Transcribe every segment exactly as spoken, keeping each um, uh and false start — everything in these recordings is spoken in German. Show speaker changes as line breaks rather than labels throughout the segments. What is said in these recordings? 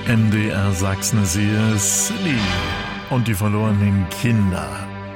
M D R Sachsen ist hier Silly und die verlorenen Kinder.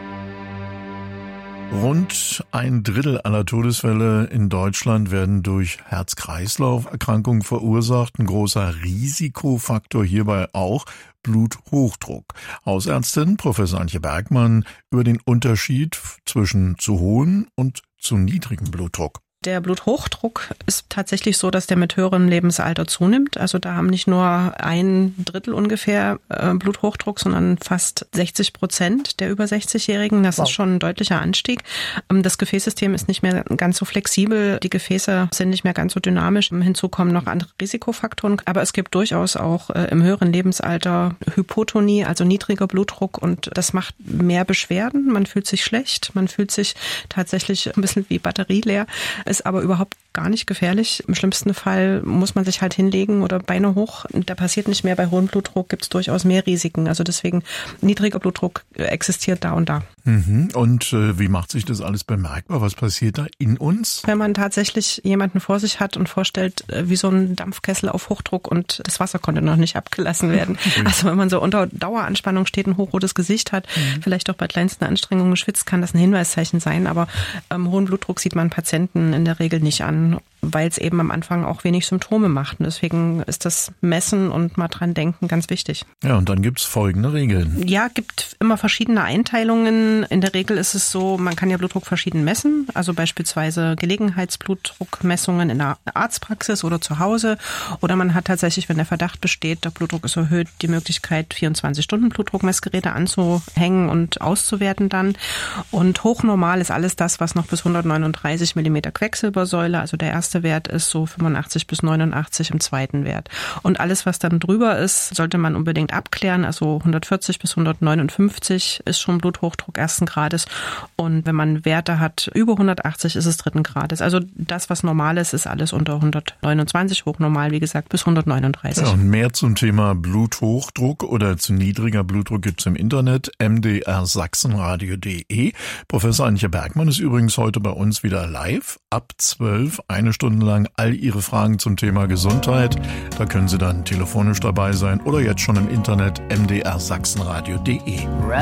Rund ein Drittel aller Todesfälle in Deutschland werden durch Herz-Kreislauf-Erkrankungen verursacht. Ein großer Risikofaktor hierbei auch Bluthochdruck. Hausärztin Professor Antje Bergmann über den Unterschied zwischen zu hohem und zu niedrigem Blutdruck.
Der Bluthochdruck ist tatsächlich so, dass der mit höherem Lebensalter zunimmt. Also da haben nicht nur ein Drittel ungefähr äh, Bluthochdruck, sondern fast sechzig Prozent der über sechzig-Jährigen. Das wow. ist schon ein deutlicher Anstieg. Ähm, das Gefäßsystem ist nicht mehr ganz so flexibel. Die Gefäße sind nicht mehr ganz so dynamisch. Hinzu kommen noch andere Risikofaktoren. Aber es gibt durchaus auch äh, im höheren Lebensalter Hypotonie, also niedriger Blutdruck. Und das macht mehr Beschwerden. Man fühlt sich schlecht. Man fühlt sich tatsächlich ein bisschen wie batterieleer. Ist aber überhaupt gar nicht gefährlich. Im schlimmsten Fall muss man sich halt hinlegen oder Beine hoch. Da passiert nicht mehr. Bei hohem Blutdruck gibt es durchaus mehr Risiken. Also deswegen, niedriger Blutdruck existiert da und da.
Mhm. Und äh, wie macht sich das alles bemerkbar? Was passiert da in uns?
Wenn man tatsächlich jemanden vor sich hat und vorstellt, wie so ein Dampfkessel auf Hochdruck und das Wasser konnte noch nicht abgelassen werden. Also wenn man so unter Daueranspannung steht, ein hochrotes Gesicht hat, mhm. vielleicht auch bei kleinsten Anstrengungen schwitzt, kann das ein Hinweiszeichen sein. Aber ähm, hohen Blutdruck sieht man Patienten in der Regel nicht an, weil es eben am Anfang auch wenig Symptome macht. Und deswegen ist das Messen und mal dran denken ganz wichtig.
Ja, und dann gibt's folgende Regeln.
Ja, gibt immer verschiedene Einteilungen. In der Regel ist es so, man kann ja Blutdruck verschieden messen. Also beispielsweise Gelegenheitsblutdruckmessungen in der Arztpraxis oder zu Hause. Oder man hat tatsächlich, wenn der Verdacht besteht, der Blutdruck ist erhöht, die Möglichkeit, vierundzwanzig Stunden Blutdruckmessgeräte anzuhängen und auszuwerten dann. Und hochnormal ist alles das, was noch bis hundertneununddreißig Millimeter Quecksilbersäule, also der erste Wert ist so fünfundachtzig bis neunundachtzig im zweiten Wert. Und alles, was dann drüber ist, sollte man unbedingt abklären. Also hundertvierzig bis hundertneunundfünfzig ist schon Bluthochdruck ersten Grades. Und wenn man Werte hat über hundertachtzig, ist es dritten Grades. Also das, was normal ist, ist alles unter hundertneunundzwanzig, hochnormal, wie gesagt, bis hundertneununddreißig.
Ja, und mehr zum Thema Bluthochdruck oder zu niedriger Blutdruck gibt's im Internet m d r sachsenradio punkt de. Professor Antje Bergmann ist übrigens heute bei uns wieder live ab zwölf, eine Stunde lang all Ihre Fragen zum Thema Gesundheit. Da können Sie dann telefonisch dabei sein oder jetzt schon im Internet m d r sachsenradio punkt de.